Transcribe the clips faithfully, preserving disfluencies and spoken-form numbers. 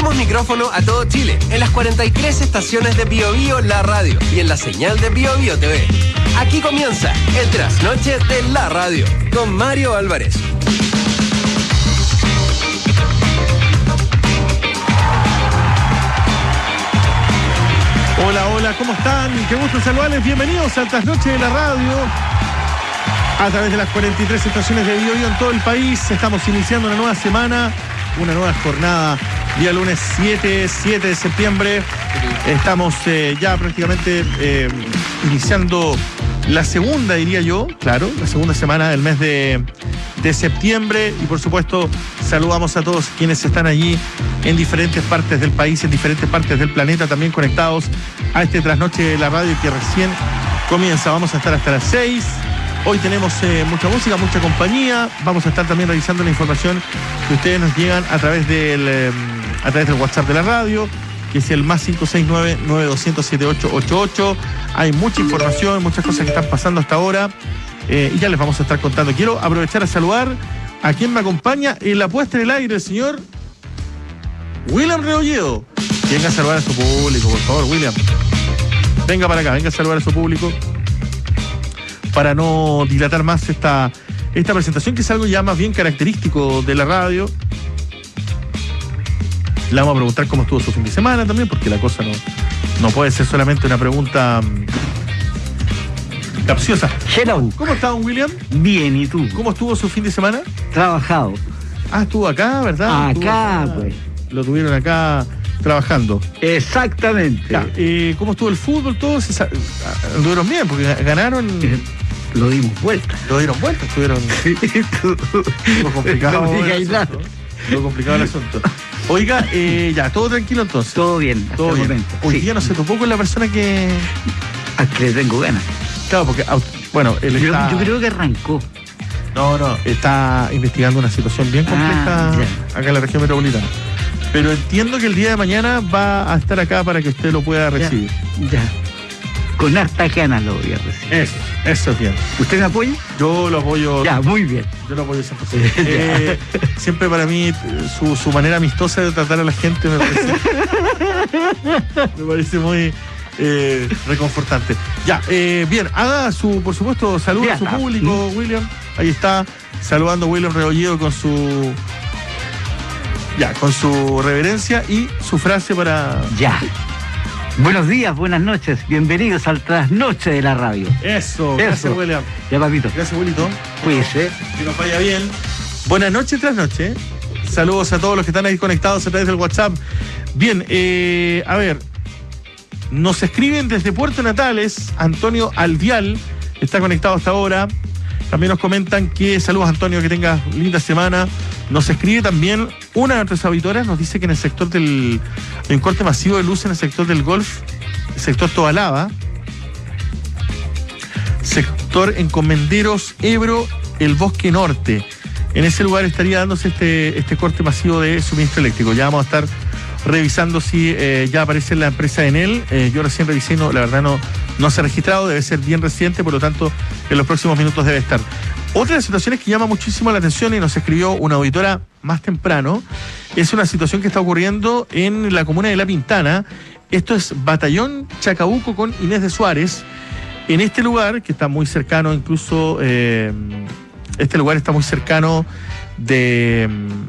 Abrimos micrófono a todo Chile, en las cuarenta y tres estaciones de Bio Bio La Radio y en la señal de Bio Bio T V. Aquí comienza el Trasnoche de la Radio, con Mario Álvarez. Hola, hola, ¿cómo están? Qué gusto saludarles. Bienvenidos al Trasnoche de la Radio. A través de las cuarenta y tres estaciones de Bio Bio en todo el país. Estamos iniciando una nueva semana, una nueva jornada. Día lunes siete de septiembre. Estamos eh, ya prácticamente eh, iniciando la segunda, diría yo, claro, la segunda semana del mes de, de septiembre. Y por supuesto, saludamos a todos quienes están allí en diferentes partes del país, en diferentes partes del planeta, también conectados a este Trasnoche de la Radio que recién comienza. Vamos a estar hasta las seis. Hoy tenemos eh, mucha música, mucha compañía. Vamos a estar también revisando la información que ustedes nos llegan a través del, eh, a través del WhatsApp de la radio, que es el más cinco seis nueve, nueve dos cero, siete ocho ocho ocho. Hay mucha información, muchas cosas que están pasando hasta ahora eh, y ya les vamos a estar contando. Quiero aprovechar a saludar a quien me acompaña en la puesta en el aire, el señor William Rebolledo. Venga a saludar a su público, por favor, William. Venga para acá, venga a saludar a su público para no dilatar más esta, esta presentación, que es algo ya más bien característico de la radio. Le vamos a preguntar cómo estuvo su fin de semana también, porque la cosa no, no puede ser solamente una pregunta um, capciosa. Hello. ¿Cómo está, don William? Bien, ¿y tú? ¿Cómo estuvo su fin de semana? Trabajado. Ah, estuvo acá, ¿verdad? Acá, acá, pues. Lo tuvieron acá trabajando. Exactamente. Ya, eh, ¿cómo estuvo el fútbol? Todos se sa- anduvieron bien, porque ganaron. Lo dimos vuelta. Lo dieron vuelta, estuvieron. Lo complicado. No digas el nada. asunto. Lo complicado el asunto. Oiga, eh, ya, todo tranquilo entonces. Todo bien, hasta Todo el bien. momento. Hoy Sí. día no se topó con la persona que. Al que le tengo ganas. Claro, porque. Bueno, él Yo, está. yo creo que arrancó. No, no, está investigando una situación bien compleja Ah, acá en la región metropolitana. Pero entiendo que el día de mañana va a estar acá para que usted lo pueda recibir. Ya. ya. Con harta ganas lo voy a recibir. Eso, eso es bien. ¿Usted me apoya? Yo lo apoyo. Ya, muy bien. Yo lo apoyo cien por ciento. Eh, siempre para mí su, su manera amistosa de tratar a la gente me parece, me parece muy eh, reconfortante. Ya, eh, bien, haga su, por supuesto, saludo Ya a su está. público, ¿Mm? William. Ahí está, saludando a William Rebolledo con su. Ya, con su reverencia y su frase para. Ya. Buenos días, buenas noches. Bienvenidos al Trasnoche de la Radio. Eso, gracias, Eso. William. Ya, papito. Gracias, Wilito. Cuídese. Que nos vaya bien. Buenas noches, tras noche. Saludos a todos los que están ahí conectados a través del WhatsApp. Bien, eh, a ver. Nos escriben desde Puerto Natales. Antonio Alvial está conectado hasta ahora. También nos comentan que, saludos Antonio, que tengas linda semana. Nos escribe también una de nuestras auditoras, nos dice que en el sector del, hay un corte masivo de luz en el sector del Golf, el sector Tobalaba, sector Encomenderos, Ebro, el Bosque Norte. En ese lugar estaría dándose este, este corte masivo de suministro eléctrico. Ya vamos a estar revisando si eh, ya aparece la empresa Enel. Eh, yo recién revisé y no, la verdad no, no se ha registrado, debe ser bien reciente, por lo tanto en los próximos minutos debe estar. Otra de las situaciones que llama muchísimo la atención y nos escribió una auditora más temprano es una situación que está ocurriendo en la comuna de La Pintana. Esto es Batallón Chacabuco con Inés de Suárez. En este lugar, que está muy cercano, incluso eh, este lugar está muy cercano de,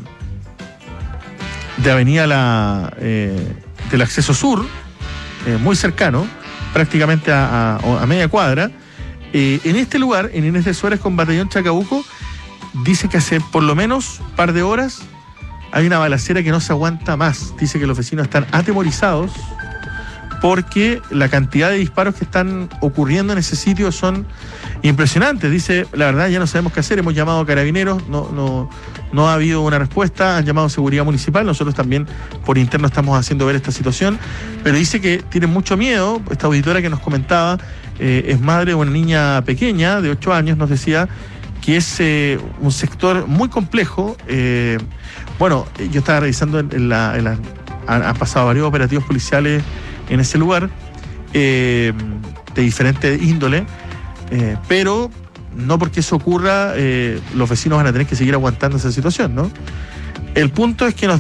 de Avenida la, eh, del Acceso Sur, eh, muy cercano, prácticamente a, a, a media cuadra. Eh, en este lugar, en Inés de Suárez con Batallón Chacabuco, dice que hace por lo menos un par de horas hay una balacera que no se aguanta más. Dice que los vecinos están atemorizados porque la cantidad de disparos que están ocurriendo en ese sitio son impresionantes. Dice, la verdad ya no sabemos qué hacer, hemos llamado a carabineros, no, no, no ha habido una respuesta, han llamado a seguridad municipal, nosotros también por interno estamos haciendo ver esta situación, pero dice que tienen mucho miedo. Esta auditora que nos comentaba eh, es madre de una niña pequeña de ocho años, nos decía que es eh, un sector muy complejo. Eh, bueno, yo estaba revisando en, en la... En la han, han pasado varios operativos policiales en ese lugar, eh, de diferente índole, eh, pero no porque eso ocurra, eh, los vecinos van a tener que seguir aguantando esa situación, ¿no? El punto es que nos